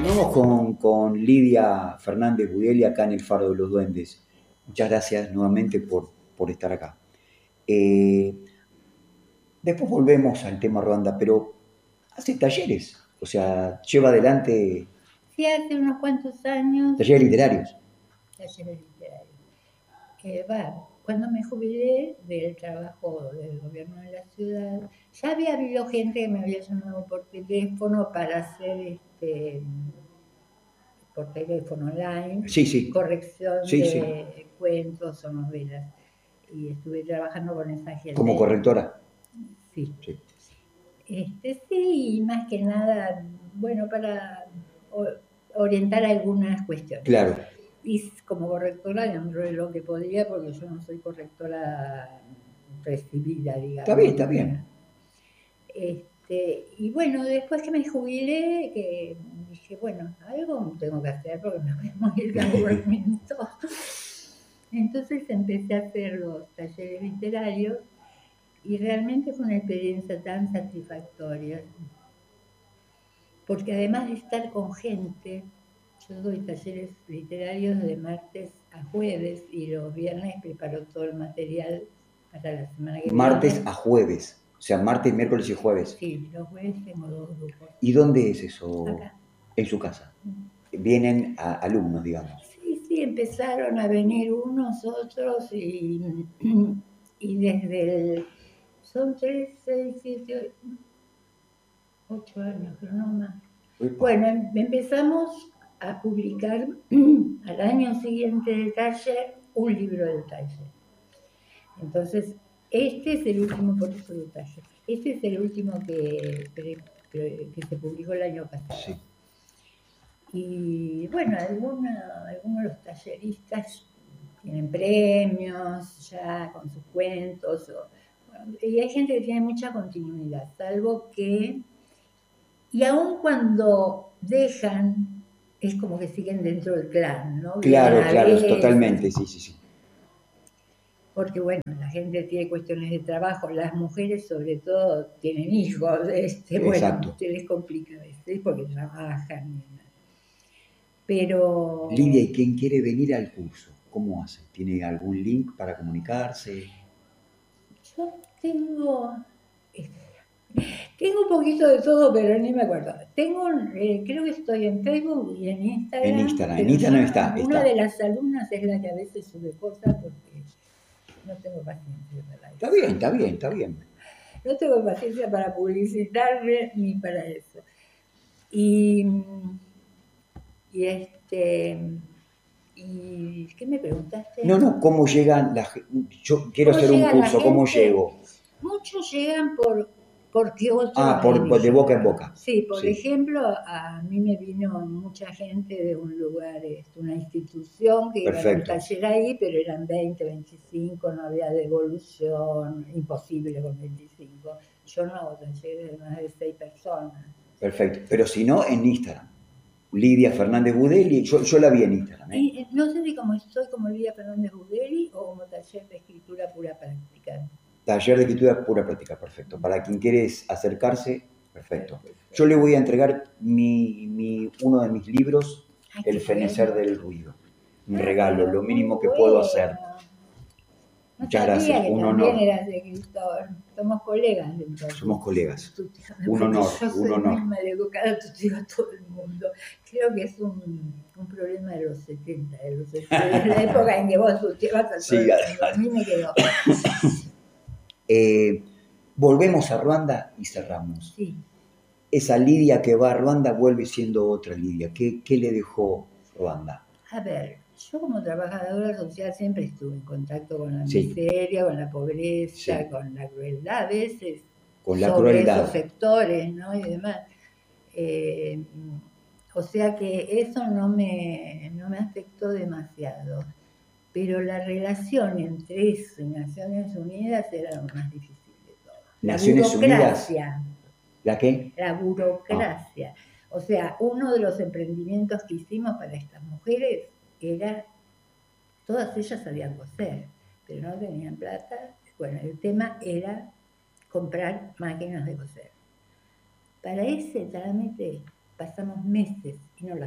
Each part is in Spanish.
Continuamos con Lidia Fernández Budelli acá en el Faro de los Duendes. Muchas gracias nuevamente por estar acá. Después volvemos al tema Ruanda, pero hace talleres, o sea, lleva adelante Sí, hace unos cuantos años. talleres literarios. Talleres literarios. Cuando me jubilé del trabajo del gobierno de la ciudad, ya había habido gente que me había llamado por teléfono para hacer por teléfono online, Sí. corrección Sí, de cuentos o novelas. Y estuve trabajando con esa gente. ¿Como correctora? Sí. Sí, y más que nada, bueno, para orientar algunas cuestiones. Claro. Y como correctora dentro de lo que podía, porque yo no soy correctora recibida, digamos. Está bien. Y bueno, después que me jubilé, que dije, bueno, algo tengo que hacer porque me voy a morir de aburrimiento. Entonces empecé a hacer los talleres literarios y realmente fue una experiencia tan satisfactoria. Porque además de estar con gente, yo doy talleres literarios de martes a jueves y los viernes preparo todo el material para la semana que viene. Martes a jueves. O sea, martes, miércoles y jueves. Sí, los jueves tengo 2 grupos. ¿Y dónde es eso? Acá. En su casa. Vienen alumnos, digamos. Sí, empezaron a venir unos, otros y desde el... Son 3, 6, 7, 8 años, pero no más. Bueno, empezamos a publicar al año siguiente del taller un libro del taller. Entonces, este es el último, por eso del taller. Este es el último que se publicó el año pasado. Sí. Y bueno, algunos de los talleristas tienen premios ya con sus cuentos. Y hay gente que tiene mucha continuidad, salvo que... Y aun cuando dejan, es como que siguen dentro del clan, ¿no? Claro, totalmente, sí. Porque bueno, la gente tiene cuestiones de trabajo, las mujeres sobre todo tienen hijos, bueno, se les complica a veces porque trabajan. Pero... Lidia, ¿y quién quiere venir al curso? ¿Cómo hace? ¿Tiene algún link para comunicarse? Yo tengo un poquito de todo, pero ni me acuerdo. Creo que estoy en Facebook y en Instagram. En Instagram está. Una de las alumnas es la que a veces sube cosas porque no tengo paciencia para eso. Está bien. No tengo paciencia para publicitarme ni para eso. ¿Y qué me preguntaste? No, ¿cómo llegan yo quiero hacer un curso, ¿cómo llego? Muchos llegan porque otros... de boca en boca. Sí, por ejemplo, a mí me vino mucha gente de un lugar, una institución que iba a un taller ahí, pero eran 20, 25, no había devolución, imposible con 25. Yo no hago talleres de más de 6 personas. Perfecto, pero si no, en Instagram. Lidia Fernández Budelli, yo la vi en Instagram. No sé si estoy como Lidia Fernández Budelli o como taller de escritura pura práctica. Taller de escritura pura práctica, perfecto. Para quien quiere acercarse, perfecto. Yo le voy a entregar uno de mis libros, El fenecer del ruido. Un regalo, lo mínimo que puedo hacer. Muchas gracias, un honor. Eras escritor. Somos colegas. Entonces. Somos colegas. Un honor. Yo soy muy maleducada, tuteo a todo el mundo. Creo que es un problema de los 70, de la época en que vos tuteabas a todo el mundo. A mí me quedó. Volvemos a Ruanda y cerramos. Sí. Esa Lidia que va a Ruanda vuelve siendo otra Lidia. ¿Qué le dejó Ruanda? A ver, yo como trabajadora social siempre estuve en contacto con la miseria, con la pobreza, con la crueldad a veces, sobre esos sectores, ¿no? Y demás. O sea que eso no me afectó demasiado. Pero la relación entre eso y Naciones Unidas era lo más difícil de todo. ¿Naciones Unidas? ¿La qué? La burocracia. O sea, uno de los emprendimientos que hicimos para estas mujeres era, todas ellas sabían coser, pero no tenían plata. Bueno, el tema era comprar máquinas de coser. Para ese trámite pasamos meses y no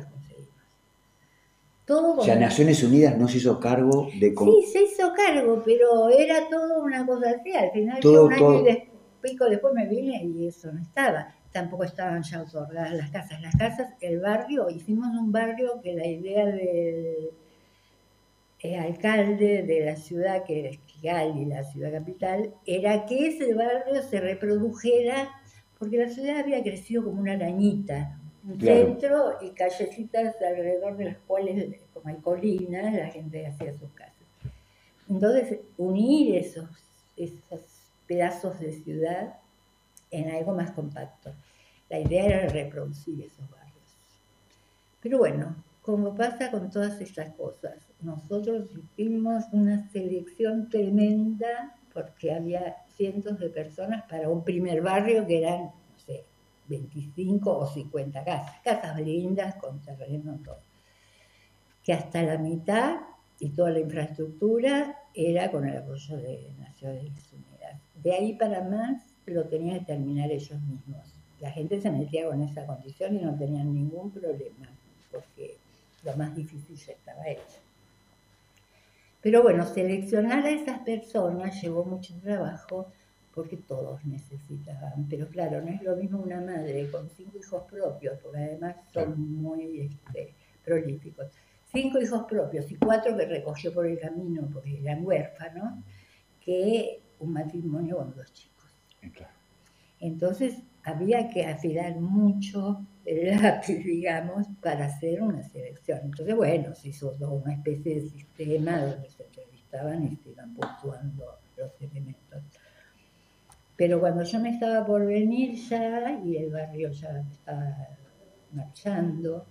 Todo o sea, Naciones Unidas no se hizo cargo de... Sí, se hizo cargo, pero era todo una cosa así. Al final todo, yo un año todo... y pico después me vine y eso no estaba. Tampoco estaban ya otorgadas las casas. Las casas, el barrio, hicimos un barrio que la idea del alcalde de la ciudad, que era Esquigal, la ciudad capital, era que ese barrio se reprodujera, porque la ciudad había crecido como una arañita, un centro y callecitas alrededor de las cuales, como hay colinas, la gente hacía sus casas. Entonces, unir esos pedazos de ciudad en algo más compacto. La idea era reproducir esos barrios. Pero bueno, como pasa con todas estas cosas, nosotros hicimos una selección tremenda porque había cientos de personas para un primer barrio que eran, no sé, 25 o 50 casas lindas con terreno, todo. Que hasta la mitad y toda la infraestructura era con el apoyo de Naciones Unidas. De ahí para más lo tenían que terminar ellos mismos. La gente se metía con esa condición y no tenían ningún problema, porque lo más difícil ya estaba hecho. Pero bueno, seleccionar a esas personas llevó mucho trabajo porque todos necesitaban. Pero claro, no es lo mismo una madre con 5 hijos propios, porque además son muy prolíficos. 5 hijos propios y 4 que recogió por el camino porque eran huérfanos, que un matrimonio con 2 chicos. Entonces había que afilar mucho el lápiz, digamos, para hacer una selección. Entonces, bueno, se hizo una especie de sistema donde se entrevistaban y se iban puntuando los elementos. Pero cuando yo me estaba por venir ya, y el barrio ya estaba marchando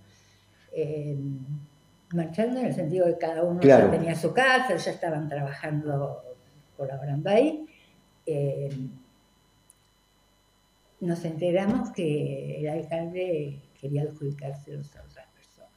en el sentido de que cada uno ya tenía su casa, ya estaban trabajando colaborando ahí, nos enteramos que el alcalde quería adjudicárselos a otras personas.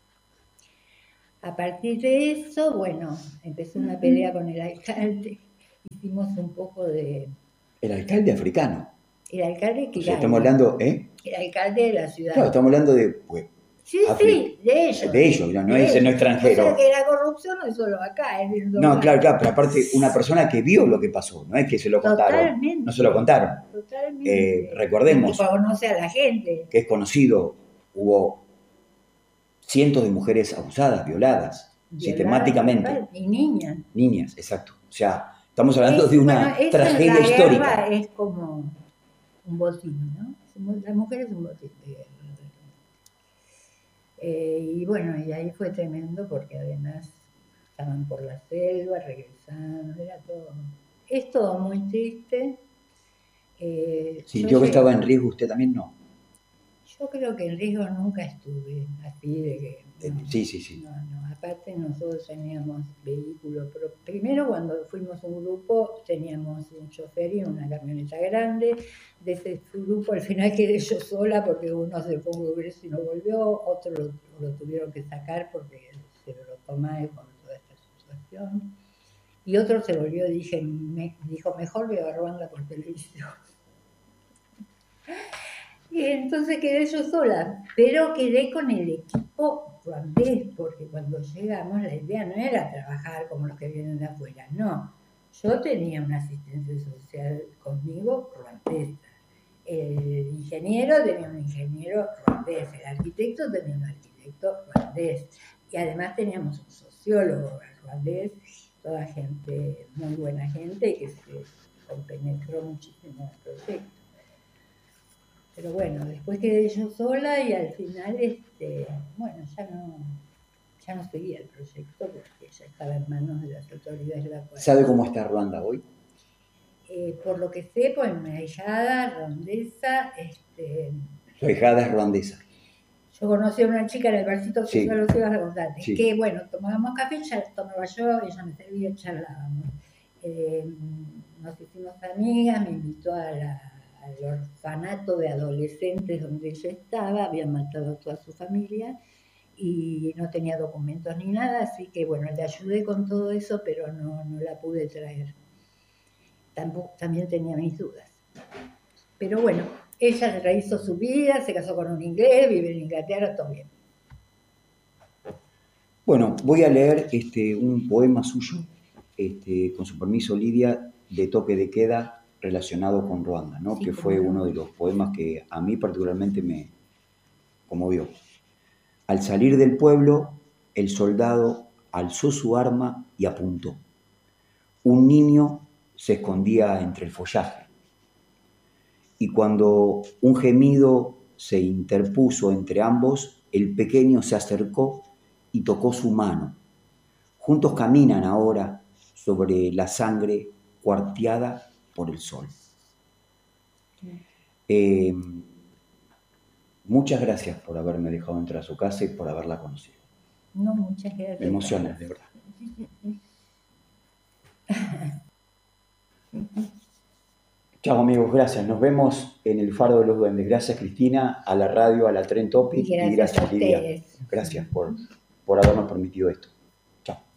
A partir de eso, bueno, empezó una pelea con el alcalde, hicimos un poco de... El alcalde africano. El alcalde que... O sea, estamos hablando, El alcalde de la ciudad. Claro, estamos hablando de... Pues, sí, de ellos. De ellos, no es extranjero. O sea que la corrupción no es solo acá. No, claro, pero aparte una persona que vio lo que pasó, no es que se lo contaron. Totalmente. No se lo contaron. Totalmente. Recordemos. Que conoce a la gente. Que es conocido, hubo cientos de mujeres abusadas, violadas, sistemáticamente. Y niñas. Niñas, exacto. O sea, estamos hablando de una tragedia histórica. Es como un botín, ¿no? La mujer es un botín de guerra. Y bueno, y ahí fue tremendo porque además estaban por la selva, regresando, era todo. Es todo muy triste. ¿Sintió que estaba en riesgo usted también? No. Yo creo que en riesgo nunca estuve, así de que... No, sí. No, aparte nosotros teníamos vehículo, pero primero cuando fuimos un grupo teníamos un chofer y una camioneta grande. De ese grupo al final quedé yo sola porque uno se fue a un congreso y no volvió, otro lo tuvieron que sacar porque se lo tomaba con toda esta situación. Y otro se volvió y dijo, mejor veo a Ruanda por televisión. Y entonces quedé yo sola, pero quedé con el equipo ruandés, porque cuando llegamos la idea no era trabajar como los que vienen de afuera, no. Yo tenía una asistencia social conmigo ruandesa. El ingeniero tenía un ingeniero ruandés, el arquitecto tenía un arquitecto ruandés. Y además teníamos un sociólogo ruandés, toda gente, muy buena gente, que se compenetró muchísimo en el proyecto. Pero bueno, después quedé yo sola y al final, bueno, ya no seguía el proyecto porque ya estaba en manos de las autoridades de la cual. ¿Sabe cómo está Ruanda hoy? Por lo que sé, pues mi ahijada ruandesa. Su ahijada es ruandesa. Yo conocí a una chica en el barcito que yo los ibas a contar. Sí. Que bueno, tomábamos café, ya tomaba yo, ella me servía, charlábamos. Nos hicimos amigas, me invitó al orfanato de adolescentes donde ella estaba, habían matado a toda su familia y no tenía documentos ni nada, así que bueno, le ayudé con todo eso, pero no la pude traer. También tenía mis dudas. Pero bueno, ella rehizo su vida, se casó con un inglés, vive en Inglaterra, todo bien. Bueno, voy a leer un poema suyo, con su permiso, Lidia, de Toque de Queda, relacionado con Ruanda, ¿no? Sí, Que fue uno de los poemas que a mí particularmente me conmovió. Al salir del pueblo, el soldado alzó su arma y apuntó. Un niño se escondía entre el follaje. Y cuando un gemido se interpuso entre ambos, el pequeño se acercó y tocó su mano. Juntos caminan ahora sobre la sangre cuarteada por el sol. Muchas gracias por haberme dejado entrar a su casa y por haberla conocido. No, muchas gracias. Me emociona, de verdad. Chao amigos, gracias. Nos vemos en el Faro de los Duendes. Gracias Cristina, a la radio, a la Tren Topic y gracias Lidia. Gracias por habernos permitido esto. Chao.